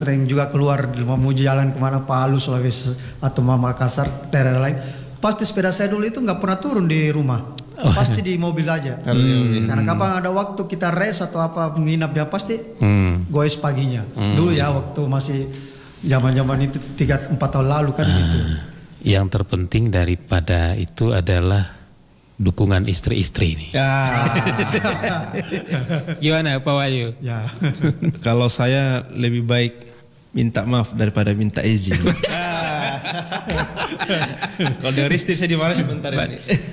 sering juga keluar mau jalan kemana, Palu, Sulawesi atau Makassar, daerah lain. Pasti sepeda saya dulu itu nggak pernah turun di rumah, pasti di mobil aja. Karena kapan ada waktu kita rest atau apa menginap ya pasti goes paginya. Dulu ya waktu masih zaman itu 3-4 tahun lalu kan gitu. Yang terpenting daripada itu adalah dukungan istri-istri ini. Gimana Pak Wahyu? Ya. Kalau saya lebih baik minta maaf daripada minta izin. Kalau dari istri saya dimana sebentar ini.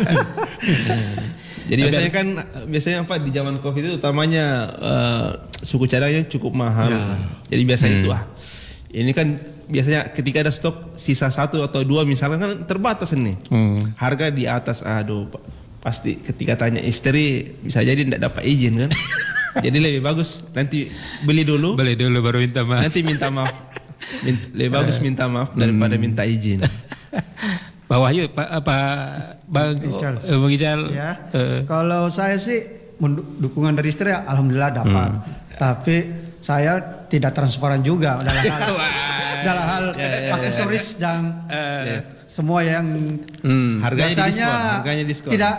Jadi biasanya apa di zaman Covid itu utamanya suku cadangnya cukup mahal. Jadi biasanya itu ini kan biasanya ketika ada stok sisa 1 atau 2 misalnya kan terbatas nih. Harga di atas, aduh pasti ketika tanya istri bisa jadi tidak dapat izin kan. Jadi lebih bagus nanti beli dulu baru minta maaf. Nanti minta maaf. Lebih bagus minta maaf daripada minta izin. Pak Wahyu, Bang Ical. Ya. Kalau saya sih dukungan dari istri alhamdulillah dapat. Tapi saya tidak transparan juga dalam hal aksesoris dan semua yang harganya diskon. Tidak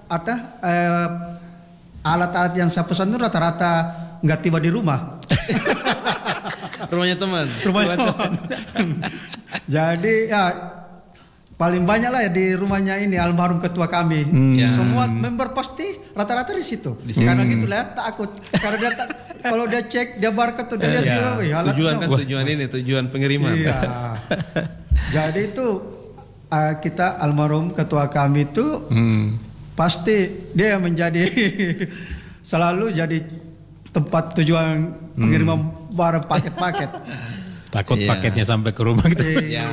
alat-alat yang saya pesan itu rata-rata nggak tiba di rumah. Rumahnya teman. Jadi ya paling banyak lah ya di rumahnya ini almarhum ketua kami. Semua member pasti rata-rata di situ. Karena gitu lah takut. Karena dia kalau dia cek dia barcode tuh dia lihat tujuan pengiriman. Iya. Jadi itu kita almarhum ketua kami itu pasti dia menjadi selalu jadi tempat tujuan pengiriman barang paket-paket. Takut paketnya sampai ke rumah gitu.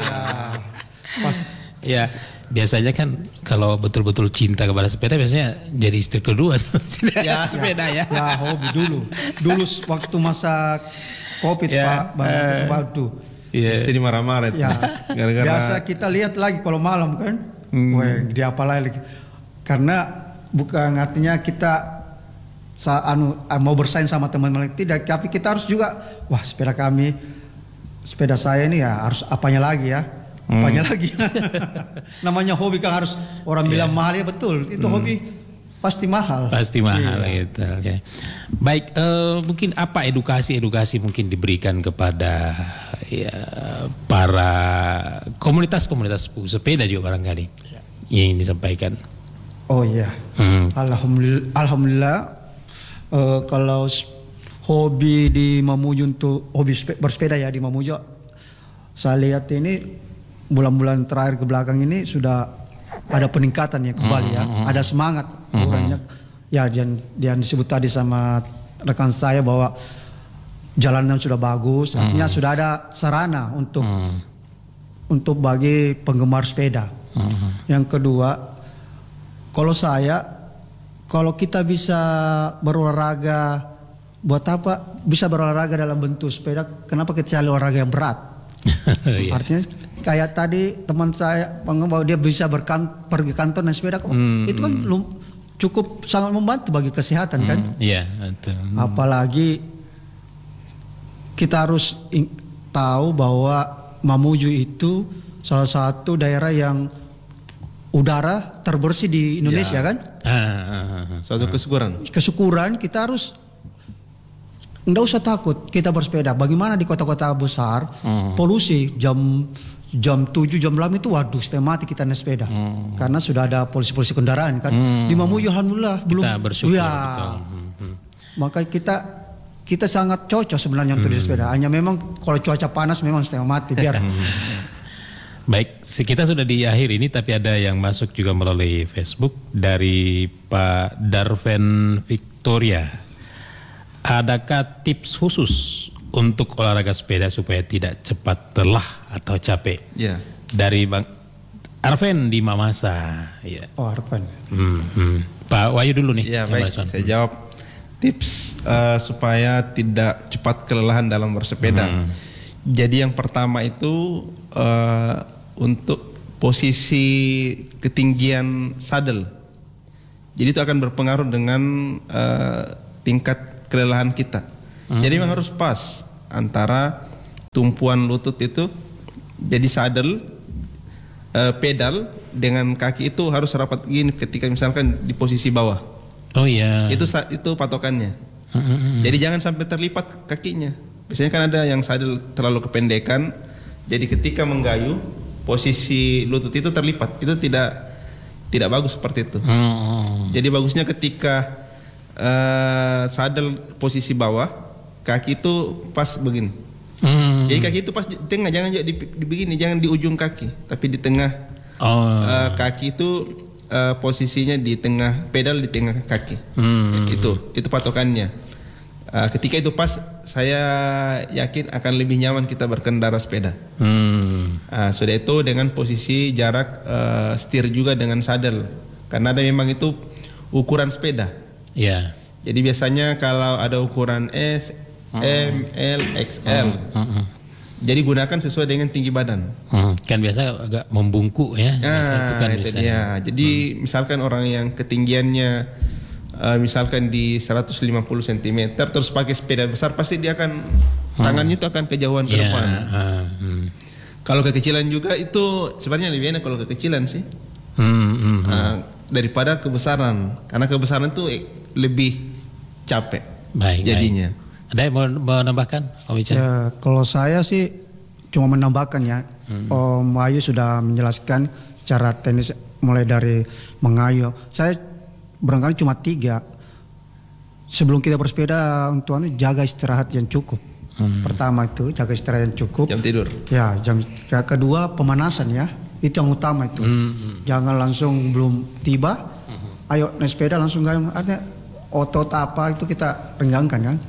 Ya, biasanya kan kalau betul-betul cinta kepada sepeda biasanya jadi istri kedua sepeda ya. Ya hobi dulu waktu masa Covid Pak, waduh. Istri marah-marah itu. Gara-gara biasa kita lihat lagi kalau malam kan. Wah, dia apa lagi? Karena bukan artinya kita mau bersaing sama teman-teman, tidak, tapi kita harus juga sepeda saya ini ya harus apanya lagi ya. Namanya hobi kan harus orang bilang mahal ya betul. Itu hobi pasti mahal. Pasti mahal gitu. Okay. Baik, mungkin apa edukasi mungkin diberikan kepada para komunitas sepeda juga barangkali yang disampaikan. Oh iya. Alhamdulillah kalau hobi di Mamuju untuk hobi bersepeda ya di Mamuju, saya lihat ini bulan-bulan terakhir ke belakang ini sudah ada peningkatan ya kembali ya. Ada semangat orangnya. Ya yang disebut tadi sama rekan saya bahwa jalanan sudah bagus, artinya sudah ada sarana untuk bagi penggemar sepeda. Yang kedua, kalau kita bisa berolahraga, buat apa bisa berolahraga dalam bentuk sepeda? Kenapa kita cari olahraga yang berat? Artinya kayak tadi teman saya bahwa dia bisa pergi kantor naik sepeda, itu kan cukup sangat membantu bagi kesehatan kan? Iya, betul. Apalagi kita harus tahu bahwa Mamuju itu salah satu daerah yang udara terbersih di Indonesia kan? Suatu kesyukuran kita harus nggak usah takut kita bersepeda. Bagaimana di kota-kota besar polusi jam 7 jam 8 itu waduh setengah mati kita naik sepeda karena sudah ada polisi kendaraan kan. Di Mamuju alhamdulillah belum. Kita bersyukur. Maka kita sangat cocok sebenarnya untuk di sepeda. Hanya memang kalau cuaca panas memang setengah mati biar. Baik, kita sudah di akhir ini tapi ada yang masuk juga melalui Facebook dari Pak Darven Victoria. Adakah tips khusus untuk olahraga sepeda supaya tidak cepat lelah atau capek? Dari Bang Arven di Mamasa. Oh, Arven. Pak Wahyu dulu nih. Ya baik, saya jawab tips supaya tidak cepat kelelahan dalam bersepeda. Jadi yang pertama itu untuk posisi ketinggian saddle. Jadi itu akan berpengaruh dengan tingkat kelelahan kita. Jadi memang harus pas antara tumpuan lutut itu, jadi sadel pedal dengan kaki itu harus rapat gini ketika misalkan di posisi bawah. Oh iya. Itu patokannya. Jadi jangan sampai terlipat kakinya. Biasanya kan ada yang sadel terlalu kependekan, jadi ketika menggayu posisi lutut itu terlipat. Itu tidak bagus seperti itu. Jadi bagusnya ketika sadel posisi bawah, kaki itu pas begini. Jadi kaki itu pas di tengah, jangan di begini, jangan di ujung kaki, tapi di tengah. Kaki itu posisinya di tengah, pedal di tengah kaki. Itu patokannya. Ketika itu pas, saya yakin akan lebih nyaman kita berkendara sepeda. Sudah itu dengan posisi jarak setir juga dengan sadel, karena ada memang itu ukuran sepeda. Ya. Jadi biasanya kalau ada ukuran S, M, L, XL. Jadi gunakan sesuai dengan tinggi badan. Kan biasa agak membungkuk ya. Itu kan itu dia. Jadi misalkan orang yang ketinggiannya misalkan di 150 cm terus pakai sepeda besar, pasti dia akan tangannya itu akan kejauhan ke depan. Kalau kekecilan juga itu sebenarnya lebih enak kalau kekecilan sih. Daripada kebesaran. Karena kebesaran itu lebih capek jadinya. Baik. Ada yang mau menambahkan, Om Ican? Ya, kalau saya sih cuma menambahkan ya. Om Ayu sudah menjelaskan cara teknis mulai dari mengayuh. Saya barangkali cuma 3. Sebelum kita bersepeda, untuk jaga istirahat yang cukup. Pertama itu jaga istirahat yang cukup. Jam tidur. Ya, yang kedua pemanasan ya. Itu yang utama itu. Jangan langsung belum tiba, ayo naik sepeda langsung gayung. Artinya otot apa itu kita renggangkan kan.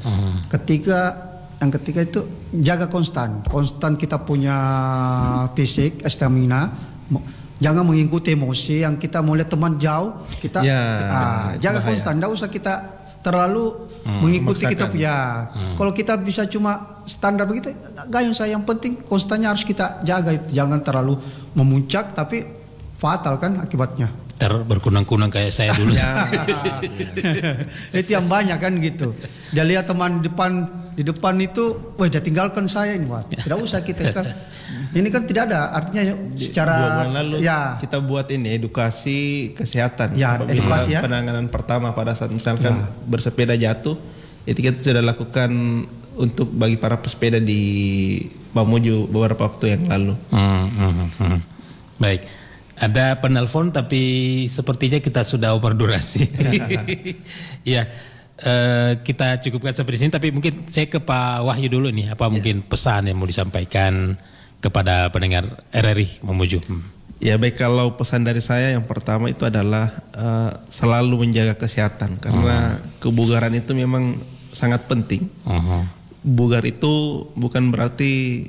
Yang ketiga itu jaga konstan kita punya fisik, stamina. Jangan mengikuti emosi yang kita mau lihat teman jauh, kita jaga konstan. Tidak usah kita terlalu mengikuti kita punya. Kalau kita bisa cuma standar begitu, gayung saya. Yang penting konstannya harus kita jaga. Jangan terlalu memuncak tapi fatal kan akibatnya. Berkunang-kunang kayak saya dulu. Itu yang banyak kan gitu. Dia lihat teman di depan itu, wah dia tinggalkan saya ini. Wah, tidak usah kita kan. Ini kan tidak ada artinya secara lalu kita buat ini edukasi kesehatan. Ya, edukasi ya. Penanganan pertama pada saat misalkan bersepeda jatuh, itu kita sudah lakukan untuk bagi para pesepeda di Mamuju beberapa waktu yang lalu. Baik. Ada penelpon tapi sepertinya kita sudah over durasi. Ya, kita cukupkan sampai di sini. Tapi mungkin saya ke Pak Wahyu dulu nih. Apa mungkin pesan yang mau disampaikan kepada pendengar RRI Mamuju? Ya baik, kalau pesan dari saya yang pertama itu adalah selalu menjaga kesehatan. Karena kebugaran itu memang sangat penting. Bugar itu bukan berarti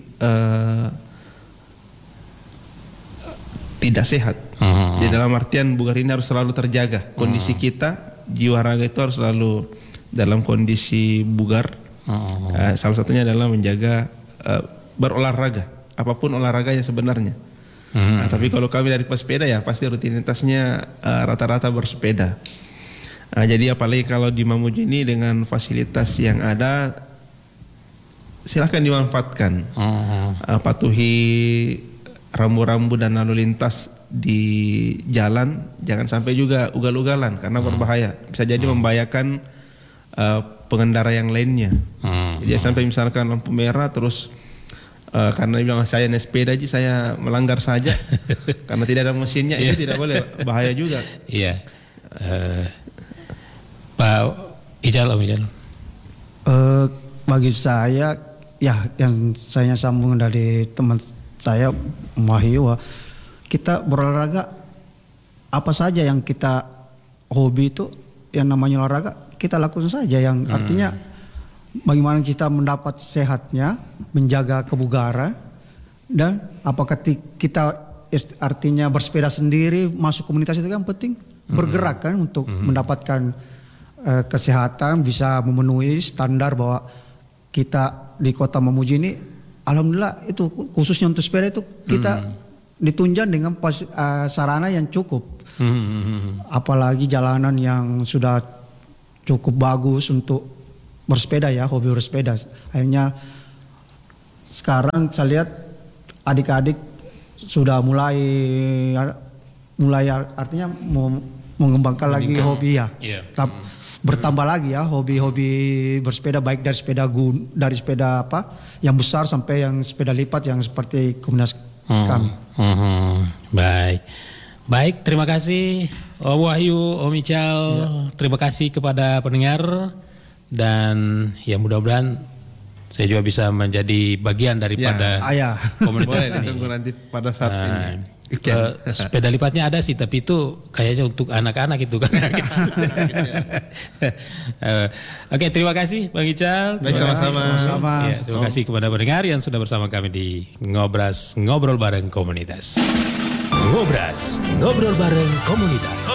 tidak sehat. Di dalam artian bugar ini harus selalu terjaga. Kondisi kita, jiwa raga itu harus selalu dalam kondisi bugar. Salah satunya adalah menjaga berolahraga, apapun olahraganya sebenarnya. Tapi kalau kami dari pesepeda ya pasti rutinitasnya rata-rata bersepeda. Jadi apalagi kalau di Mamuju ini dengan fasilitas yang ada, silahkan dimanfaatkan. Patuhi rambu-rambu dan lalu lintas di jalan, jangan sampai juga ugal-ugalan karena berbahaya, bisa jadi membahayakan pengendara yang lainnya. Jadi sampai misalkan lampu merah terus karena dia bilang saya naik sepeda aja saya melanggar saja karena tidak ada mesinnya, itu tidak boleh, bahaya juga. Iya. Pak Ijal, Om Ijal. Bagi saya ya yang saya sambung dari teman saya Wahyu, kita berolahraga apa saja yang kita hobi itu, yang namanya olahraga kita lakukan saja, yang artinya bagaimana kita mendapat sehatnya, menjaga kebugaran, dan apakah kita artinya bersepeda sendiri masuk komunitas itu kan penting, bergerak kan untuk mendapatkan kesehatan, bisa memenuhi standar bahwa kita di Kota Mamuju ini alhamdulillah itu khususnya untuk sepeda itu kita ditunjang dengan sarana yang cukup. Apalagi jalanan yang sudah cukup bagus untuk bersepeda ya, hobi bersepeda. Akhirnya sekarang saya lihat adik-adik sudah mulai artinya mengembangkan lagi hobi ya. Iya. Bertambah lagi ya hobi-hobi bersepeda, baik dari dari sepeda apa yang besar sampai yang sepeda lipat yang seperti komunitas kami. Baik, terima kasih Om Wahyu, Om Ical. Terima kasih kepada pendengar, dan ya mudah-mudahan saya juga bisa menjadi bagian daripada komunitas Boleh, ini. nanti pada saat ini. Sepeda lipatnya ada sih, tapi itu kayaknya untuk anak-anak itu kan. Oke, terima kasih Bang Ical. Baik, sama-sama. Ya, terima kasih kepada pendengar yang sudah bersama kami di Ngobras, Ngobrol Bareng Komunitas. Ngobras, Ngobrol Bareng Komunitas.